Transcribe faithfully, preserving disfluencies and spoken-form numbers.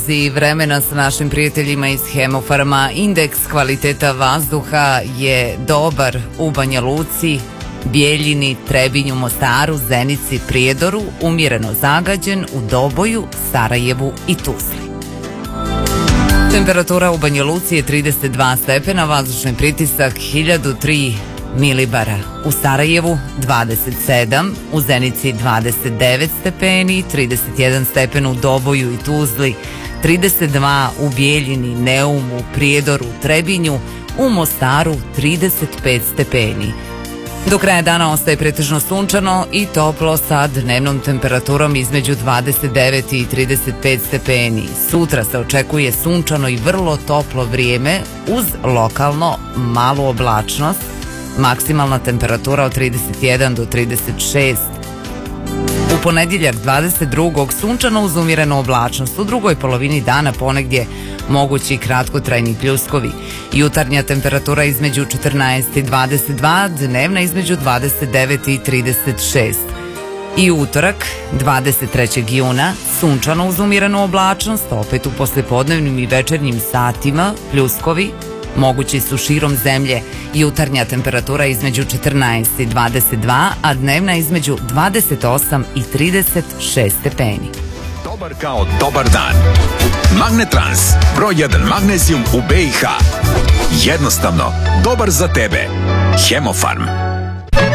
I vremena sa našim prijateljima iz Hemofarma. Indeks kvaliteta vazduha je dobar u Banja Luci, Bijeljini, Trebinju, Mostaru, Zenici, Prijedoru, umjereno zagađen u Doboju, Sarajevu i Tuzli. Temperatura u Banja Luci je trideset dva stepena, vazdušni pritisak hiljadu tri milibara. U Sarajevu dvadeset sedam, u Zenici dvadeset devet stepeni, trideset jedan stepen u Doboju i Tuzli, trideset dva u Bijeljini, Neumu, Prijedoru, Trebinju, u Mostaru trideset pet stepeni. Do kraja dana ostaje pretežno sunčano i toplo sa dnevnom temperaturom između dvadeset devet i trideset pet stepeni. Sutra se očekuje sunčano i vrlo toplo vrijeme uz lokalno malu oblačnost, maksimalna temperatura od trideset jedan do trideset šest. U ponedjeljak dvadeset drugog sunčano uz umjerenu oblačnost, u drugoj polovini dana ponegdje mogući kratkotrajni pljuskovi. Jutarnja temperatura između četrnaest i dvadeset dva, dnevna između dvadeset devet i trideset šest. I utorak, dvadeset trećeg juna, sunčano uz umjerenu oblačnost, opet u poslijepodnevnim i večernjim satima, pljuskovi mogući su širom zemlje. Jutarnja temperatura između četrnaest i dvadeset dva, a dnevna između dvadeset osam i trideset šest stepeni. Dobar kao dobar dan. Magnetrans, broj jedan magnezijum u B i H. Jednostavno, dobar za tebe. Hemofarm.